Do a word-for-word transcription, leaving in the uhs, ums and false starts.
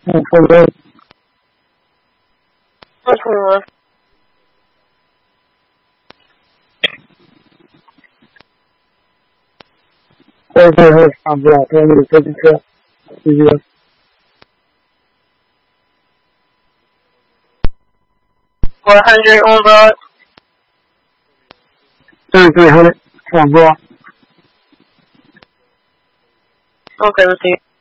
嗯，差不多。 为什么？ 我这是上不了，这里这车，直接。 one hundred over. 对对，上不了。 Okay, we'll see.